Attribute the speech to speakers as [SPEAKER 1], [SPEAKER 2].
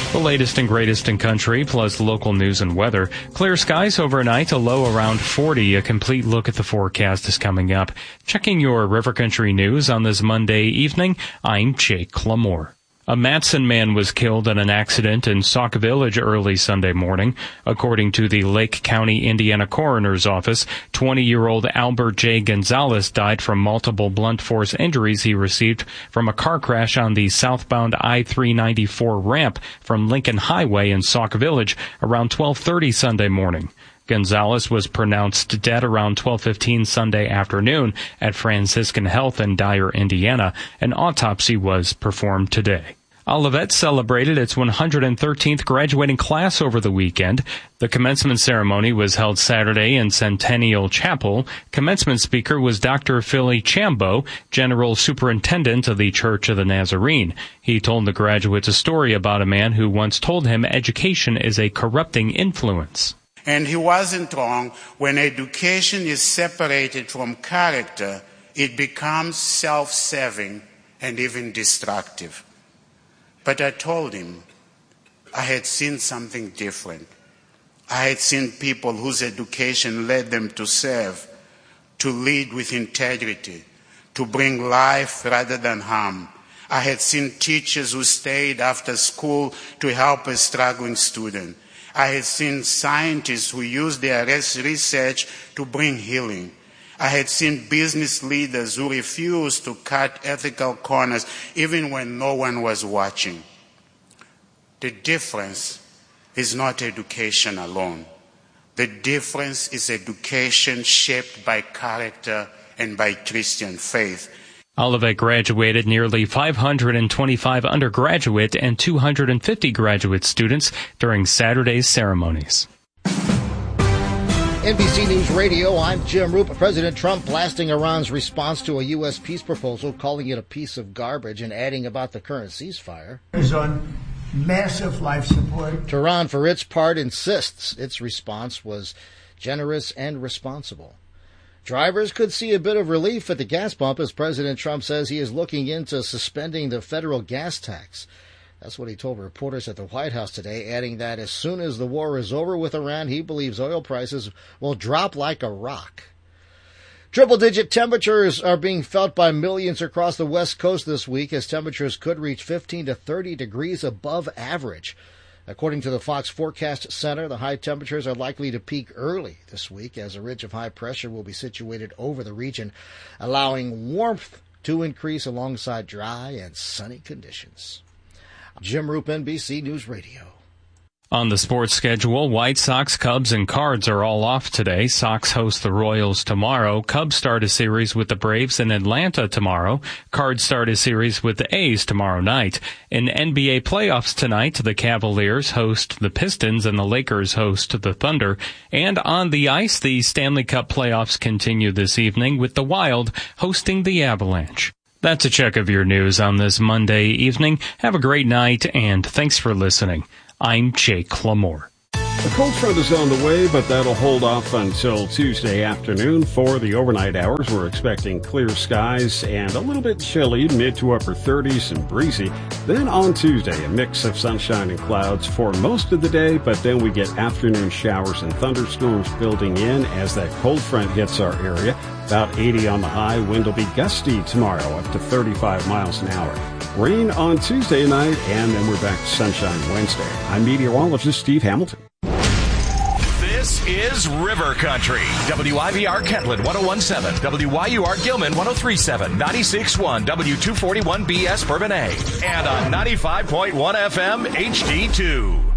[SPEAKER 1] The latest and greatest in country, plus local news and weather. Clear skies overnight, a low around 40. A complete look at the forecast is coming up. Checking your River Country news on this Monday evening, I'm Jake Clamore. A Matson man was killed in an accident in Sauk Village early Sunday morning. According to the Lake County, Indiana Coroner's Office, 20-year-old Albert J. Gonzalez died from multiple blunt force injuries he received from a car crash on the southbound I-394 ramp from Lincoln Highway in Sauk Village around 12:30 Sunday morning. Gonzalez was pronounced dead around 12:15 Sunday afternoon at Franciscan Health in Dyer, Indiana. An autopsy was performed today. Olivet celebrated its 113th graduating class over the weekend. The commencement ceremony was held Saturday in Centennial Chapel. Commencement speaker was Dr. Philly Chambo, General Superintendent of the Church of the Nazarene. He told the graduates a story about a man who once told him education is a corrupting influence.
[SPEAKER 2] And he wasn't wrong. When education is separated from character, it becomes self-serving and even destructive. But I told him I had seen something different. I had seen people whose education led them to serve, to lead with integrity, to bring life rather than harm. I had seen teachers who stayed after school to help a struggling student. I had seen scientists who used their research to bring healing. I had seen business leaders who refused to cut ethical corners even when no one was watching. The difference is not education alone. The difference is education shaped by character and by Christian faith.
[SPEAKER 1] Olivet graduated nearly 525 undergraduate and 250 graduate students during Saturday's ceremonies.
[SPEAKER 3] NBC News Radio, I'm Jim Roop. President Trump blasting Iran's response to a U.S. peace proposal, calling it a piece of garbage and adding about the current ceasefire.
[SPEAKER 4] Is on massive life support.
[SPEAKER 3] Tehran, for its part, insists its response was generous and responsible. Drivers could see a bit of relief at the gas pump as President Trump says he is looking into suspending the federal gas tax. That's what he told reporters at the White House today, adding that as soon as the war is over with Iran, he believes oil prices will drop like a rock. Triple-digit temperatures are being felt by millions across the West Coast this week as temperatures could reach 15 to 30 degrees above average. According to the Fox Forecast Center, the high temperatures are likely to peak early this week as a ridge of high pressure will be situated over the region, allowing warmth to increase alongside dry and sunny conditions. Jim Roop, NBC News Radio.
[SPEAKER 1] On the sports schedule, White Sox, Cubs, and Cards are all off today. Sox host the Royals tomorrow. Cubs start a series with the Braves in Atlanta tomorrow. Cards start a series with the A's tomorrow night. In NBA playoffs tonight, the Cavaliers host the Pistons and the Lakers host the Thunder. And on the ice, the Stanley Cup playoffs continue this evening with the Wild hosting the Avalanche. That's a check of your news on this Monday evening. Have a great night, and thanks for listening. I'm Jake Clamore.
[SPEAKER 5] The cold front is on the way, but that'll hold off until Tuesday afternoon. For the overnight hours, we're expecting clear skies and a little bit chilly, mid to upper 30s and breezy. Then on Tuesday, a mix of sunshine and clouds for most of the day, but then we get afternoon showers and thunderstorms building in as that cold front hits our area. About 80 on the high. Wind will be gusty tomorrow, up to 35 miles an hour. Rain on Tuesday night, and then we're back to sunshine Wednesday. I'm meteorologist Steve Hamilton.
[SPEAKER 6] This is River Country. WIVR Kentland 101.7, WYUR Gilman 103.7, 96.1, W241B Bourbonnais, and on 95.1 FM HD2.